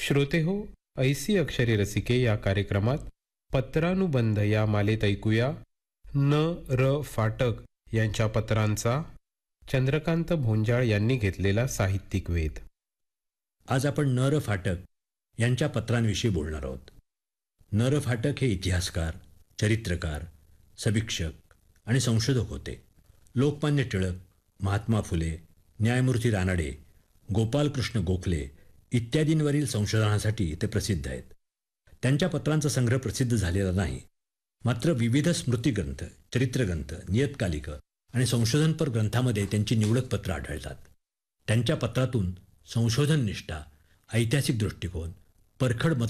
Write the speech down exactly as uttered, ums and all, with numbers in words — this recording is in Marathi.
श्रोते हो, ऐसी अक्षरे रसिके या कार्यक्रमात पत्रानुबंध या मालेत ऐकूया न र फाटक यांच्या पत्रांचा चंद्रकांत भोंजाळ यांनी घेतलेला साहित्यिक वेध. आज आपण न र फाटक यांच्या पत्रांविषयी बोलणार आहोत. न र फाटक हे इतिहासकार, चरित्रकार, समीक्षक आणि संशोधक होते. लोकमान्य टिळक, महात्मा फुले, न्यायमूर्ती रानडे, गोपालकृष्ण गोखले इत्यादींवरील संशोधनासाठी ते प्रसिद्ध आहेत. त्यांच्या पत्रांचा संग्रह प्रसिद्ध झालेला नाही, मात्र विविध स्मृतिग्रंथ, चरित्रग्रंथ, नियतकालिक आणि संशोधनपर ग्रंथामध्ये त्यांची निवडक पत्रं आढळतात. त्यांच्या पत्रातून संशोधन निष्ठा, ऐतिहासिक दृष्टिकोन, परखड